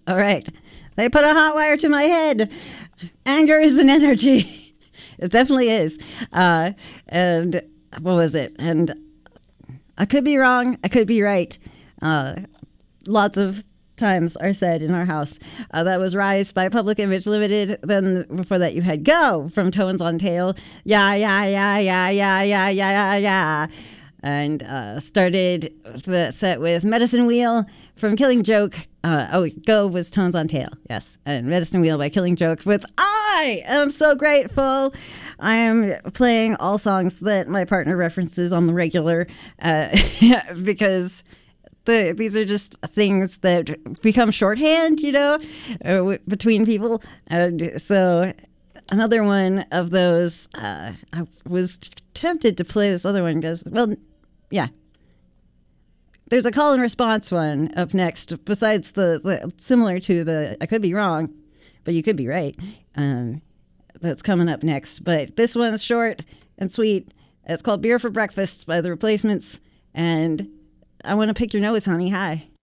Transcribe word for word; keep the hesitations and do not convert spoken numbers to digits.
All right. They put a hot wire to my head. Anger is an energy. It definitely is. Uh, and what was it? And I could be wrong. I could be right. Uh, lots of times are said in our house. Uh, that was Rise by Public Image Limited. Then before that, you had Go from Tones on Tail. Yeah, yeah, yeah, yeah, yeah, yeah, yeah, yeah, yeah. And uh, started the set with Medicine Wheel from Killing Joke. Uh, oh, Go was Tones on Tail, yes. And Medicine Wheel by Killing Joke with I Am So Grateful. I am playing all songs that my partner references on the regular uh, because the, these are just things that become shorthand, you know, uh, w- between people. And so another one of those, uh, I was tempted to play this other one because, well, yeah. There's a call and response one up next, besides the, the similar to the I could be wrong, but you could be right. Um, that's coming up next. But this one's short and sweet. It's called Beer for Breakfast by The Replacements. And I want to pick your nose, honey. Hi.